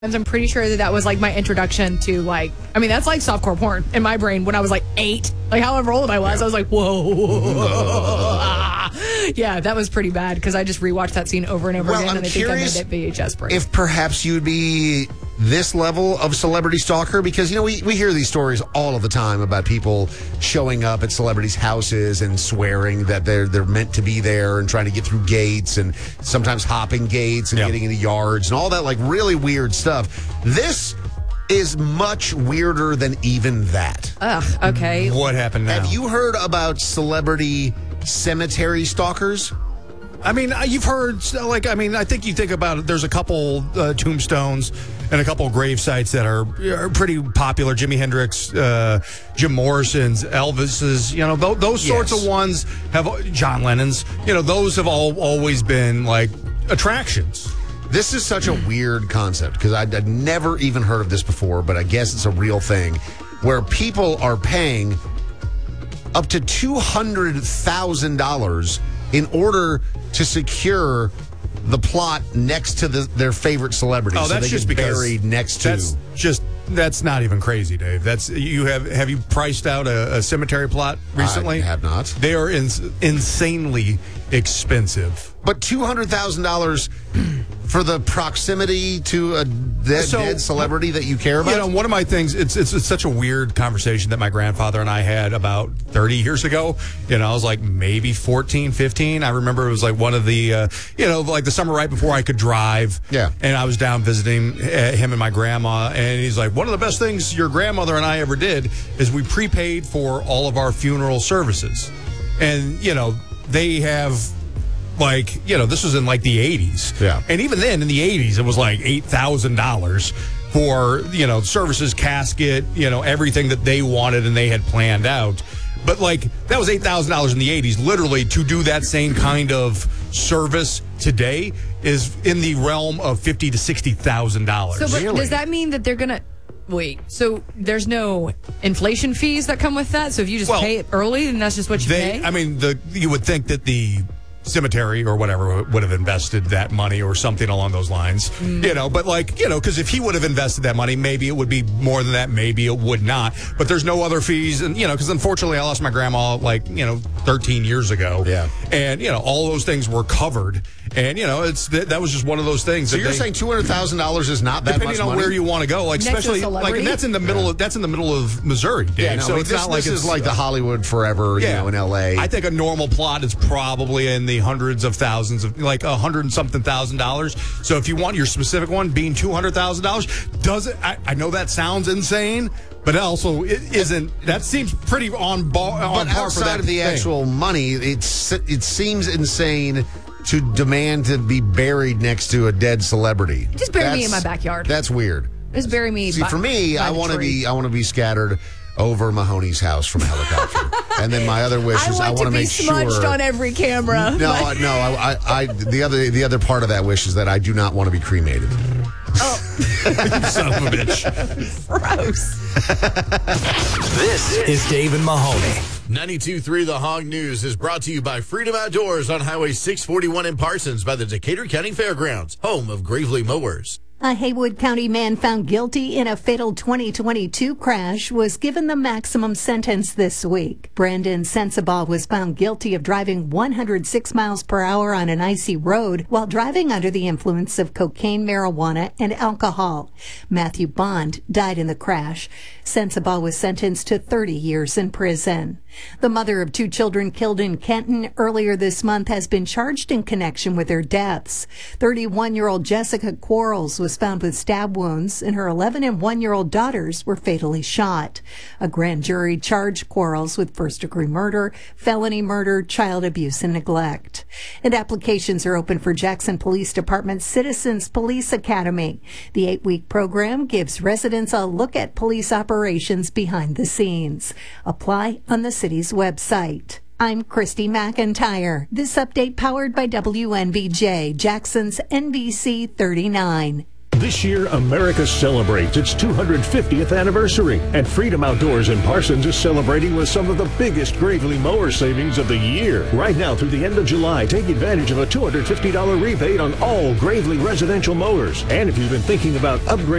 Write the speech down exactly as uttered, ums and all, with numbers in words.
I'm pretty sure that that was like my introduction to like, I mean, that's like softcore porn in my brain when I was like eight, like however old I was, yeah. I was like, whoa. Yeah, that was pretty bad because I just rewatched that scene over and over well, again. I'm and I curious think I made it V H S brain. If perhaps you'd be this level of celebrity stalker, because, you know, we, we hear these stories all of the time about people showing up at celebrities' houses and swearing that they're they're meant to be there and trying to get through gates and sometimes hopping gates and yep. getting into yards and all that, like, really weird stuff. This is much weirder than even that. Ugh, okay. What happened now? Have you heard about celebrity cemetery stalkers? I mean, you've heard, like, I mean, I think you think about it. There's a couple uh, tombstones and a couple grave sites that are, are pretty popular. Jimi Hendrix, uh, Jim Morrison's, Elvis's, you know, th- those sorts yes. of ones have, John Lennon's, you know, those have all always been, like, attractions. This is such a weird concept because I'd, I'd never even heard of this before, but I guess it's a real thing where people are paying up to two hundred thousand dollars in order to secure the plot next to the, their favorite celebrity. Oh, so that's they just get because buried next to. That's just that's not even crazy, Dave. That's you have have you priced out a, a cemetery plot recently? I have not. They are ins- insanely expensive. But two hundred thousand dollars for the proximity to a dead, So, dead celebrity that you care about? You know, one of my things, it's, it's it's such a weird conversation that my grandfather and I had about thirty years ago. You know, I was like maybe fourteen, fifteen. I remember it was like one of the, uh, you know, like the summer right before I could drive. Yeah. And I was down visiting uh, him and my grandma. And he's like, one of the best things your grandmother and I ever did is we prepaid for all of our funeral services. And, you know, they have... Like, you know, this was in like the eighties. Yeah. And even then in the eighties, it was like eight thousand dollars for, you know, services, casket, you know, everything that they wanted and they had planned out. But like, that was eight thousand dollars in the eighties. Literally, to do that same kind of service today is in the realm of fifty thousand to sixty thousand dollars. So, but Really? does that mean that they're going to... Wait, so there's no inflation fees that come with that? So if you just Well, pay it early, then that's just what you They, pay? I mean, the you would think that the cemetery or whatever would have invested that money or something along those lines, mm. you know, but like, you know, because if he would have invested that money, maybe it would be more than that, maybe it would not, but there's no other fees. And, you know, because unfortunately I lost my grandma like, you know, thirteen years ago. Yeah. And, you know, all those things were covered. And, you know, it's that, that was just one of those things. So that you're they, saying two hundred thousand dollars is not that much money? depending on where you want to go, like, Next to a especially, like, celebrity? and that's in the middle of, that's in the middle of Missouri, Dave. Yeah, no, so I mean, it's this, not like this it's is like the Hollywood Forever, you know, in L A. I think a normal plot is probably in the hundreds of thousands of, like a hundred and something thousand dollars. So if you want your specific one being two hundred thousand dollars, does it? I, I know that sounds insane, but also it isn't. That seems pretty on, bar, on But par for that outside of the thing. actual money, it's it seems insane to demand to be buried next to a dead celebrity. Just bury me That's- in my backyard. That's weird. Just bury me. See, by, for me, by I the want to tree. be I want to be scattered over Mahoney's house from a helicopter. And then my other wish is I I want want to be make smudged sure. on every camera. No, I- no. I, I, I, the other, the other part of that wish is that I do not want to be cremated. Oh, You son of a bitch. gross. This is Dave and Mahoney. ninety-two point three The Hog News is brought to you by Freedom Outdoors on Highway six forty-one in Parsons by the Decatur County Fairgrounds, home of Gravely Mowers. A Haywood County man found guilty in a fatal twenty twenty-two crash was given the maximum sentence this week. Brandon Sensabaugh was found guilty of driving one hundred six miles per hour on an icy road while driving under the influence of cocaine, marijuana, and alcohol. Matthew Bond died in the crash. Sensabaugh was sentenced to thirty years in prison. The mother of two children killed in Kenton earlier this month has been charged in connection with their deaths. thirty-one-year-old Jessica Quarles was found with stab wounds, and her eleven and one-year-old daughters were fatally shot. A grand jury charged Quarles with first-degree murder, felony murder, child abuse, and neglect. And applications are open for Jackson Police Department's Citizens Police Academy. The eight-week program gives residents a look at police operations behind the scenes. Apply on the city's website. I'm Christy McIntyre. This update powered by W N B J, Jackson's N B C thirty-nine. This year, America celebrates its two hundred fiftieth anniversary, and Freedom Outdoors in Parsons is celebrating with some of the biggest Gravely mower savings of the year. Right now through the end of July, take advantage of a two hundred fifty dollars rebate on all Gravely residential mowers. And if you've been thinking about upgrading